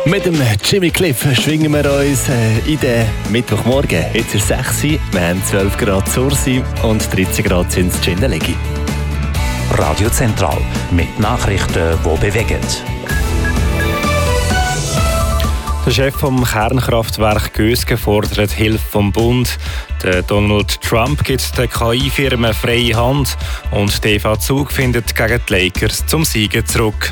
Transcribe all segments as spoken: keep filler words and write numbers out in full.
Mit dem Jimmy Cliff schwingen wir uns in den Mittwochmorgen. Jetzt ist es sechs Uhr, wir haben zwölf Grad Zursi und dreizehn Grad sind es Schindelegi. Radio Zentral mit Nachrichten, die bewegen. Der Chef vom Kernkraftwerk Gösgen fordert Hilfe vom Bund. Der Donald Trump gibt der K I-Firma freie Hand und die E V Zug findet gegen die Lakers zum Siegen zurück.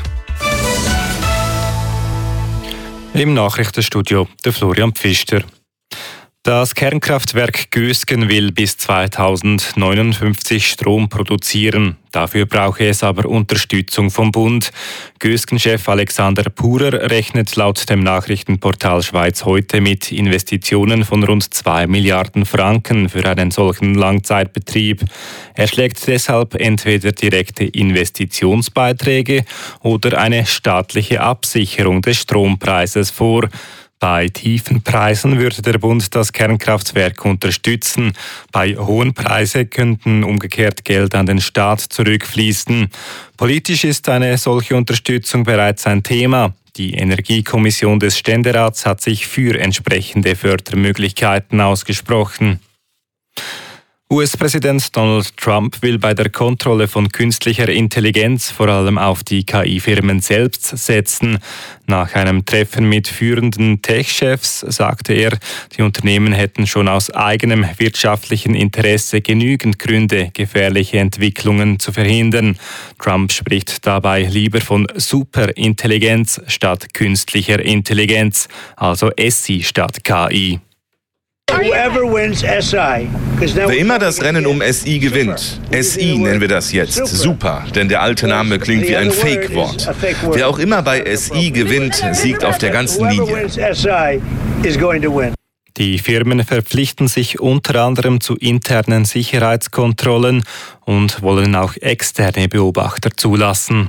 Im Nachrichtenstudio der Florian Pfister. Das Kernkraftwerk Gösgen will bis zweitausendneunundfünfzig Strom produzieren. Dafür brauche es aber Unterstützung vom Bund. Gösgen-Chef Alexander Purer rechnet laut dem Nachrichtenportal Schweiz heute mit Investitionen von rund zwei Milliarden Franken für einen solchen Langzeitbetrieb. Er schlägt deshalb entweder direkte Investitionsbeiträge oder eine staatliche Absicherung des Strompreises vor. Bei tiefen Preisen würde der Bund das Kernkraftwerk unterstützen. Bei hohen Preisen könnten umgekehrt Geld an den Staat zurückfließen. Politisch ist eine solche Unterstützung bereits ein Thema. Die Energiekommission des Ständerats hat sich für entsprechende Fördermöglichkeiten ausgesprochen. U S-Präsident Donald Trump will bei der Kontrolle von künstlicher Intelligenz vor allem auf die K I-Firmen selbst setzen. Nach einem Treffen mit führenden Tech-Chefs sagte er, die Unternehmen hätten schon aus eigenem wirtschaftlichen Interesse genügend Gründe, gefährliche Entwicklungen zu verhindern. Trump spricht dabei lieber von Superintelligenz statt künstlicher Intelligenz, also S I statt K I. Wer immer das Rennen um S I gewinnt, S I nennen wir das jetzt, super, denn der alte Name klingt wie ein Fake-Wort. Wer auch immer bei S I gewinnt, siegt auf der ganzen Linie. Die Firmen verpflichten sich unter anderem zu internen Sicherheitskontrollen und wollen auch externe Beobachter zulassen.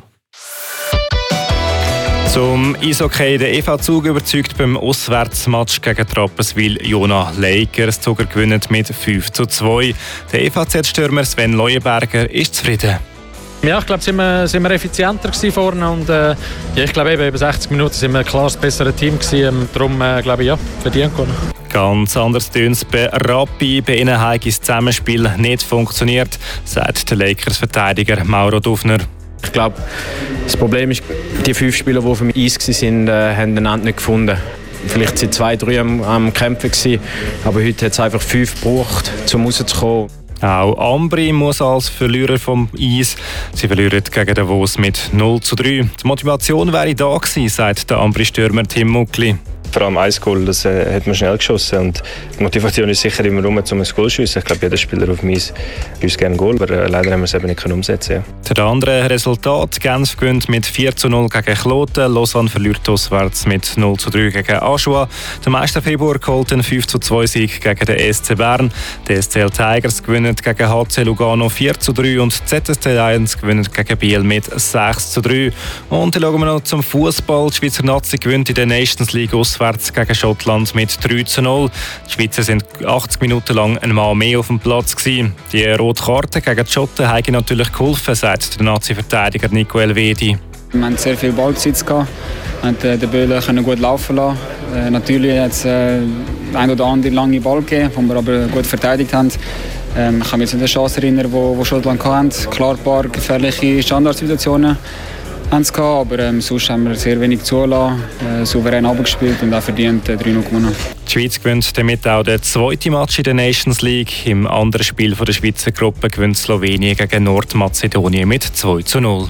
Zum Eishockey. Der E V Zug überzeugt beim Auswärtsmatch gegen Rapperswil Jona Lakers. Zuger gewinnt mit fünf zu zwei. Der E V Z-Stürmer Sven Leuenberger ist zufrieden. Ja, ich glaube, sind wir, sind wir effizienter gewesen vorne und äh, ja, ich glaube, eben über sechzig Minuten sind wir klar das bessere Team gewesen. Darum äh, glaube ich, ja, verdient gewonnen. Ganz anders tönt es bei Rappi. Bei ihnen hat das Zusammenspiel nicht funktioniert, sagt der Lakers-Verteidiger Mauro Dufner. Ich glaube, das Problem ist, die fünf Spieler, die auf dem Eis waren, äh, haben den Ende nicht gefunden. Vielleicht waren zwei, drei am, am Kämpfen gewesen, aber heute hat es einfach fünf gebraucht, um rauszukommen. Auch Ambri muss als Verlierer vom Eis. Sie verlieren gegen Davos mit null zu drei. Die Motivation wäre da gewesen, sagt der Ambri-Stürmer Tim Muckli. Vor allem ein Goal, das äh, hat man schnell geschossen und die Motivation ist sicher immer rum, um ein Goal zu schiessen. Ich glaube, jeder Spieler auf dem Eis wünscht gerne ein Goal, aber äh, leider haben wir es eben nicht umsetzen können. Ja. Der andere Resultat: Genf gewinnt mit vier zu null gegen Kloten, Lausanne verliert auswärts mit null zu drei gegen Aschua. Der Meister Fribourg holt einen fünf zu zwei Sieg gegen den S C Bern. Die S C L Tigers gewinnen gegen H C Lugano vier zu drei und Z S C Lions gewinnen gegen Biel mit sechs zu drei. Und dann schauen wir noch zum Fußball. Die Schweizer Nazi gewinnt in der Nations League auswärts gegen Schottland mit drei zu null. Die Schweizer sind achtzig Minuten lang ein Mann mehr auf dem Platz gewesen. Die rote Karte gegen die Schotten haben natürlich geholfen, sagt der Nazi-Verteidiger Nico Elvedi. Wir hatten sehr viel Ballbesitz, wir konnten den Böhlen gut laufen lassen. Äh, natürlich hat es äh, ein oder andere lange Ball gegeben, den wir aber gut verteidigt haben. Ähm, ich kann mich jetzt an die Chance erinnern, wo, wo Schottland hatte. Klar, ein paar gefährliche Standardsituationen haben sie gehabt, aber ähm, sonst haben wir sehr wenig zugelassen, äh, souverän abgespielt und auch verdient äh, drei null gewonnen. Die Schweiz gewinnt damit auch den zweiten Match in der Nations League. Im anderen Spiel der Schweizer Gruppe gewinnt Slowenien gegen Nordmazedonien mit zwei zu null.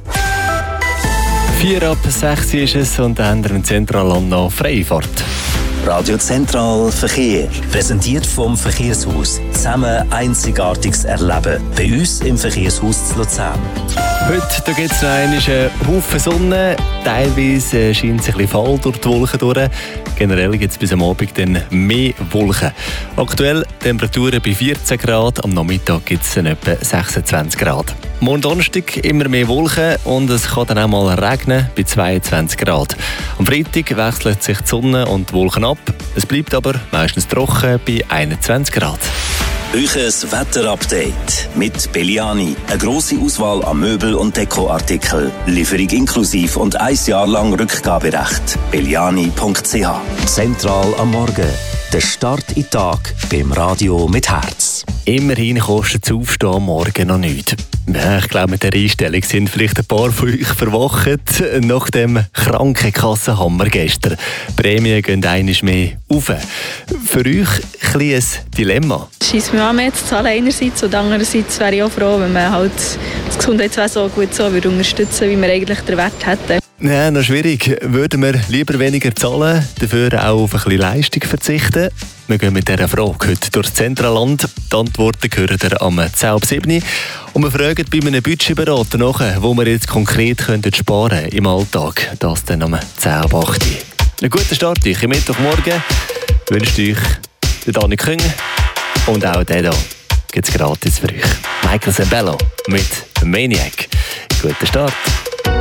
vier ab sechs ist es und dann haben wir im Zentralland noch Freifahrt. Radio Zentral Verkehr. Präsentiert vom Verkehrshaus. Zusammen einzigartiges Erleben. Bei uns im Verkehrshaus zu Luzern. Heute gibt es noch einen Haufen Sonne. Teilweise scheint es ein bisschen fahl durch die Wolken durch. Generell gibt es bis am Abend dann mehr Wolken. Aktuell Temperaturen bei vierzehn Grad. Am Nachmittag gibt es etwa sechsundzwanzig Grad. Morgen Donnerstag immer mehr Wolken und es kann dann auch mal regnen bei zweiundzwanzig Grad. Am Freitag wechselt sich die Sonne und die Wolken ab. Es bleibt aber meistens trocken bei einundzwanzig Grad. Euches Wetterupdate mit Belliani. Eine grosse Auswahl an Möbel- und Dekoartikel. Lieferung inklusiv und ein Jahr lang Rückgaberecht. belliani punkt c h. Zentral am Morgen. Der Start in den Tag beim Radio mit Herz. Immerhin kostet das Aufstehen am Morgen noch nichts. Ja, ich glaube, mit dieser Einstellung sind vielleicht ein paar von euch verwacht. Nach dem Krankenkassenhammer gestern. Die Prämien gehen einmal mehr rauf. Für euch ein kleines Dilemma. Es scheisst mir an, mehr zu zahlen einerseits und andererseits wäre ich auch froh, wenn man halt das Gesundheitswesen so gut so würde unterstützen, wie wir eigentlich den Wert hätten. Ja, noch schwierig. Würden wir lieber weniger zahlen, dafür auch auf ein bisschen Leistung verzichten? Wir gehen mit dieser Frage heute durchs Zentralland. Die Antworten hören ihr am zehn Uhr sieben. Und wir fragen bei einem Budgetberater nach, wo wir jetzt konkret können sparen im Alltag. Das dann am zehn Uhr acht. Einen guten Start euch am Mittwochmorgen. Wünscht euch der Dani Küng und auch der hier gibt es gratis für euch. Michael Sembello mit Maniac. Guten Start.